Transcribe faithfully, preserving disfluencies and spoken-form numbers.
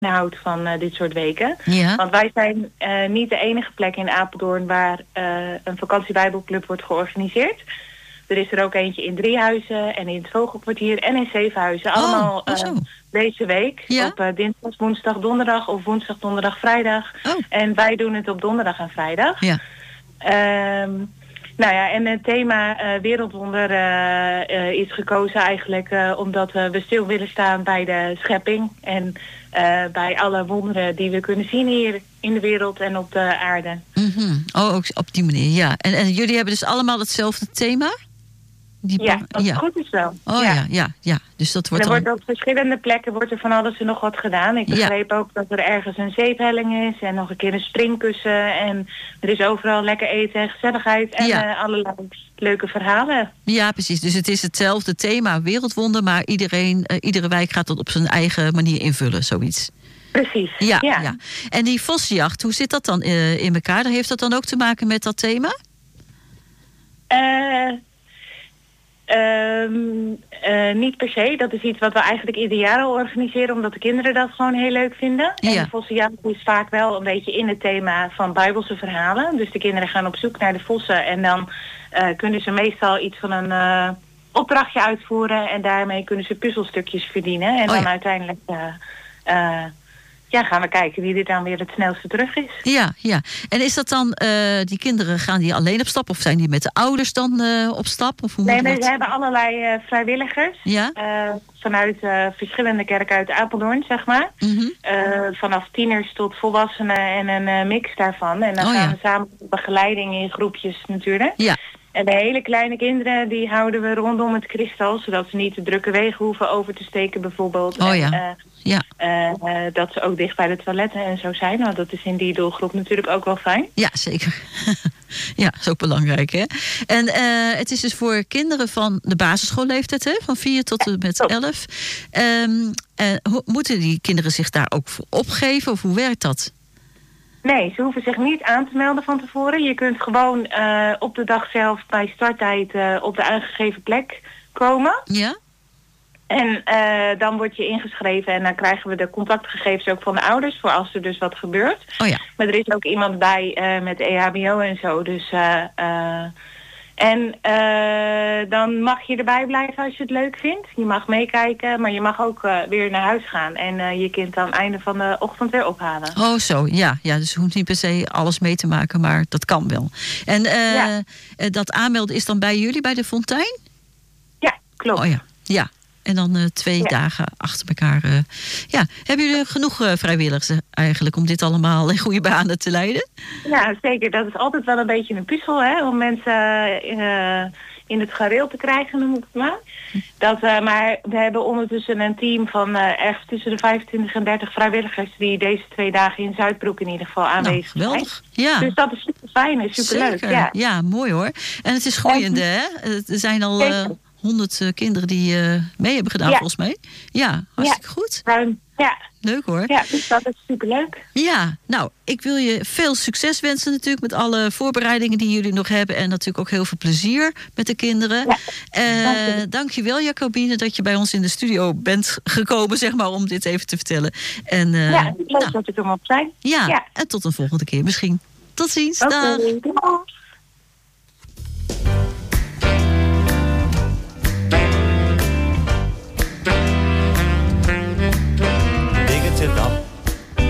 houdt van uh, dit soort weken. Ja. Want wij zijn uh, niet de enige plek in Apeldoorn waar uh, een vakantiebijbelclub wordt georganiseerd. Er is er ook eentje in Driehuizen en in het Vogelkwartier en in Zevenhuizen. Allemaal oh, oh uh, deze week. Ja? Op uh, dinsdag, woensdag, donderdag of woensdag, donderdag, vrijdag. Oh. En wij doen het op donderdag en vrijdag. Ja. Um, nou ja, en het thema uh, Wereldwonder uh, uh, is gekozen eigenlijk uh, omdat uh, we stil willen staan bij de schepping. En uh, bij alle wonderen die we kunnen zien hier in de wereld en op de aarde. Mm-hmm. Oh, ook op die manier, ja. En, en jullie hebben dus allemaal hetzelfde thema? Die ja, als ja. het goed is wel. Oh ja, ja, ja. ja. Dus dat wordt er dan... wordt op verschillende plekken wordt er van alles en nog wat gedaan. Ik begreep ja. ook dat er ergens een zeephelling is en nog een keer een springkussen. En er is overal lekker eten en gezelligheid en ja. uh, allerlei leuke verhalen. Ja, precies. Dus het is hetzelfde thema, wereldwonder, maar iedereen, uh, iedere wijk gaat dat op zijn eigen manier invullen, zoiets. Precies, ja. ja. ja. En die vossenjacht, hoe zit dat dan uh, in elkaar? Heeft dat dan ook te maken met dat thema? Uh, Um, uh, niet per se. Dat is iets wat we eigenlijk ieder jaar al organiseren, omdat de kinderen dat gewoon heel leuk vinden. Ja. En de vossenjacht is vaak wel een beetje in het thema van Bijbelse verhalen. Dus de kinderen gaan op zoek naar de vossen en dan uh, kunnen ze meestal iets van een uh, opdrachtje uitvoeren en daarmee kunnen ze puzzelstukjes verdienen. En oh, dan ja. uiteindelijk uh, uh, ja, gaan we kijken wie dit dan weer het snelste terug is. Ja, ja. En is dat dan, uh, die kinderen, gaan die alleen op stap of zijn die met de ouders dan uh, op stap? Of hoe nee, moet we dat? hebben allerlei uh, vrijwilligers. Ja? Uh, vanuit uh, verschillende kerken uit Apeldoorn, zeg maar. Mm-hmm. Uh, vanaf tieners tot volwassenen en een uh, mix daarvan. En dan oh, gaan ja. we samen op begeleiding in groepjes natuurlijk. Ja. En de hele kleine kinderen, die houden we rondom het kristal, zodat ze niet de drukke wegen hoeven over te steken bijvoorbeeld. Oh en, ja. Uh, Ja. Uh, uh, dat ze ook dicht bij de toiletten en zo zijn. Want dat is in die doelgroep natuurlijk ook wel fijn. Ja, zeker. Ja, dat is ook belangrijk, hè? En uh, het is dus voor kinderen van de basisschoolleeftijd, hè? Van vier tot en met elf. Um, uh, ho- moeten die kinderen zich daar ook voor opgeven? Of hoe werkt dat? Nee, ze hoeven zich niet aan te melden van tevoren. Je kunt gewoon uh, op de dag zelf bij starttijd uh, op de aangegeven plek komen. Ja? En uh, dan word je ingeschreven en dan krijgen we de contactgegevens ook van de ouders voor als er dus wat gebeurt. Oh ja. Maar er is ook iemand bij uh, met E H B O en zo. Dus, uh, uh, en uh, dan mag je erbij blijven als je het leuk vindt. Je mag meekijken, maar je mag ook uh, weer naar huis gaan. En uh, je kind dan einde van de ochtend weer ophalen. Oh zo, ja. ja. Dus je hoeft niet per se alles mee te maken, maar dat kan wel. En uh, ja. dat aanmelden is dan bij jullie, bij de Fontein? Ja, klopt. Oh ja, ja. En dan uh, twee ja. dagen achter elkaar. Uh, ja. Hebben jullie genoeg uh, vrijwilligers eigenlijk om dit allemaal in goede banen te leiden? Ja, zeker. Dat is altijd wel een beetje een puzzel, hè, om mensen uh, in het gareel te krijgen, noem ik het maar. Dat, uh, maar we hebben ondertussen een team van uh, ergens tussen de vijfentwintig en dertig vrijwilligers die deze twee dagen in Zuidbroek in ieder geval aanwezig nou, geweldig. zijn. Ja. Dus dat is super fijn en super leuk. Ja. ja, mooi hoor. En het is groeiende, hè? Er zijn al uh, honderd uh, kinderen die uh, mee hebben gedaan, ja. volgens mij. Ja, hartstikke ja. goed. Ruim. Ja. Leuk hoor. Ja, dus dat is superleuk. Ja, nou, ik wil je veel succes wensen natuurlijk met alle voorbereidingen die jullie nog hebben. En natuurlijk ook heel veel plezier met de kinderen. Ja, uh, dank je. Dankjewel Jacobine dat je bij ons in de studio bent gekomen, zeg maar, om dit even te vertellen. En, uh, ja, leuk nou, dat ik er op zijn. Ja, ja, en tot een volgende keer misschien. Tot ziens. Okay. Dag.